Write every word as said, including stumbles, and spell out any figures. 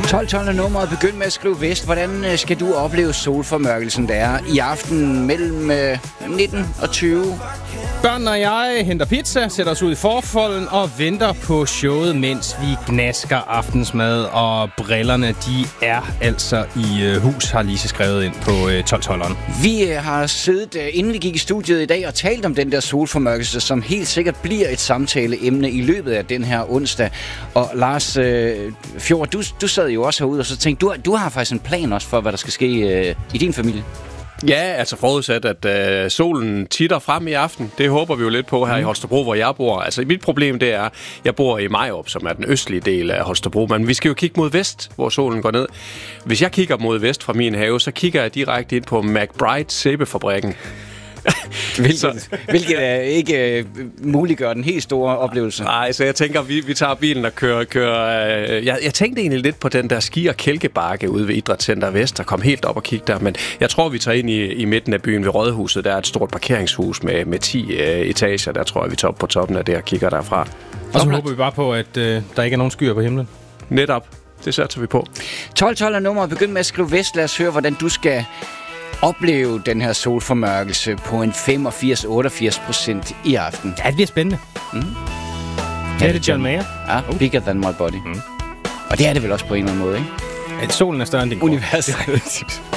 tolv tolv er nummeret. Begynd med at skrive vest. Hvordan skal du opleve solformørkelsen, der er i aften mellem nitten og tyve? Børnene og jeg henter pizza, sætter os ud i forfolden og venter på showet, mens vi gnasker aftensmad. Og brillerne, de er altså i hus, har Lise skrevet ind på tolv tolveren. Vi har siddet, inden vi gik i studiet i dag, og talt om den der solformørkelse, som helt sikkert bliver et samtaleemne i løbet af den her onsdag. Og Lars øh, Fjord, du, du sad jo også herude og så tænkte, du, du har faktisk en plan også for, hvad der skal ske øh, i din familie. Ja, altså forudsat, at øh, solen titter frem i aften. Det håber vi jo lidt på her mm. i Holstebro, hvor jeg bor. Altså mit problem, det er, jeg bor i Majrup, som er den østlige del af Holstebro. Men vi skal jo kigge mod vest, hvor solen går ned. Hvis jeg kigger mod vest fra min have, så kigger jeg direkte ind på McBride sæbefabrikken. Hvilket, hvilket er ikke uh, muliggør den helt store oplevelse. Nej, så jeg tænker, vi, vi tager bilen og kører... kører øh, jeg, jeg tænkte egentlig lidt på den der ski- og kælkebakke ude ved Idrætscenter Vest, og kom helt op og kigge der. Men jeg tror, vi tager ind i, i midten af byen ved Rådhuset. Der er et stort parkeringshus med, med ti øh, etager. Der tror jeg, vi tager op på toppen af det og kigger derfra. Og så håber vi bare på, at øh, der ikke er nogen skyer på himlen. Netop. Det satser vi på. tolv tolv er nummeret. Begynd med at skrive vest. Lad os høre, hvordan du skal opleve den her solformørkelse på en femogfirs til otteogfirs procent i aften. Ja, det bliver spændende. Mm. Ja, det er det John Mayer. Ja, uh. Bigger than my body. Mm. Og det er det vel også på en eller anden måde, ikke? Ja, solen er større end din universet.